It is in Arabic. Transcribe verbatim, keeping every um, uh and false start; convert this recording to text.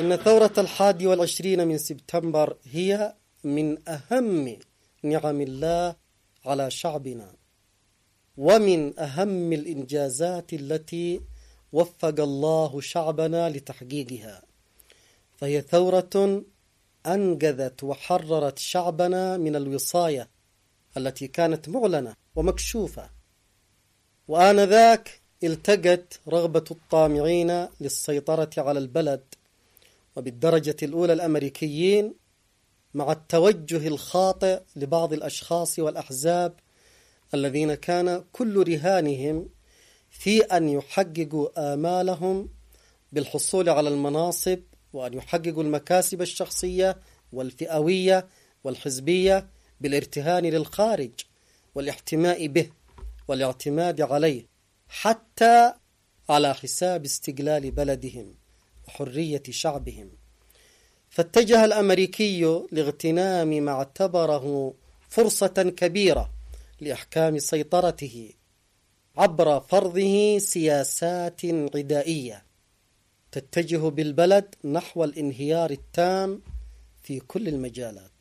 إن ثورة الحادي والعشرين من سبتمبر هي من أهم نعم الله على شعبنا، ومن أهم الإنجازات التي وفق الله شعبنا لتحقيقها، فهي ثورة أنقذت وحررت شعبنا من الوصاية التي كانت معلنة ومكشوفة. وآنذاك التقت رغبة الطامعين للسيطرة على البلد وبالدرجة الأولى الأمريكيين مع التوجه الخاطئ لبعض الأشخاص والأحزاب الذين كان كل رهانهم في أن يحققوا آمالهم بالحصول على المناصب، وأن يحققوا المكاسب الشخصية والفئوية والحزبية بالارتهان للخارج والاحتماء به والاعتماد عليه، حتى على حساب استقلال بلدهم وحرية شعبهم. فاتجه الأمريكي لاغتنام ما اعتبره فرصة كبيرة لإحكام سيطرته عبر فرضه سياسات عدائية تتجه بالبلد نحو الانهيار التام في كل المجالات.